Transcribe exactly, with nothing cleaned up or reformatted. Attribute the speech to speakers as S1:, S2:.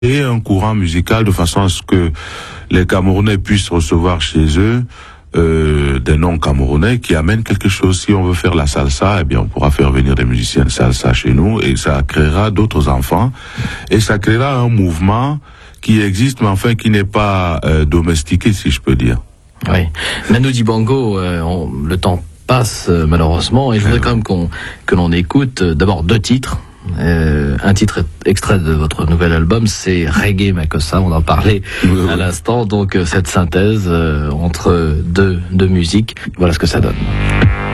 S1: et un courant musical de façon à ce que les Camerounais puissent recevoir chez eux euh, des noms camerounais qui amènent quelque chose. Si on veut faire la salsa, eh bien on pourra faire venir des musiciens de salsa chez nous et ça créera d'autres enfants et ça créera un mouvement qui existe mais enfin qui n'est pas euh, domestiqué, si je peux dire.
S2: Oui. Manu Dibango, euh, on, le temps passe euh, malheureusement et je voudrais quand même qu'on, que l'on écoute euh, d'abord deux titres. Euh, un titre extrait de votre nouvel album, c'est Reggae Makossa, on en parlait oui, à oui. l'instant, donc euh, cette synthèse euh, entre deux, deux musiques, voilà ce que ça donne.